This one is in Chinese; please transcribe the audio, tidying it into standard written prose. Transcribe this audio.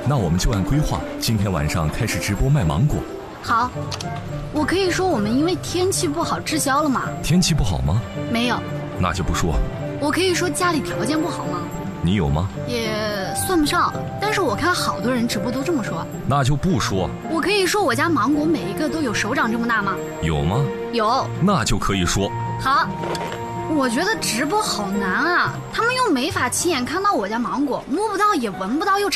那我们就按规划，今天晚上开始直播卖芒果。 好，我可以说我们因为天气不好滞销了吗？ 天气不好吗？ 没有。 那就不说。 我可以说家里条件不好吗？ 你有吗？ 也算不上，但是我看好多人直播都这么说。 那就不说。 我可以说我家芒果每一个都有手掌这么大吗？ 有吗？ 有。 那就可以说。 好，我觉得直播好难啊，他们又没法亲眼看到我家芒果，摸不到也闻不到又